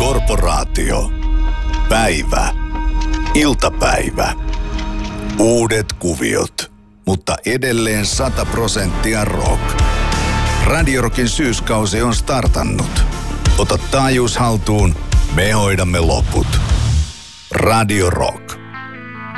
Korporaatio. Päivä. Iltapäivä. Uudet kuviot, mutta edelleen 100% rock. Radio Rockin syyskausi on startannut. Ota taajuus haltuun, me hoidamme loput. Radio Rock.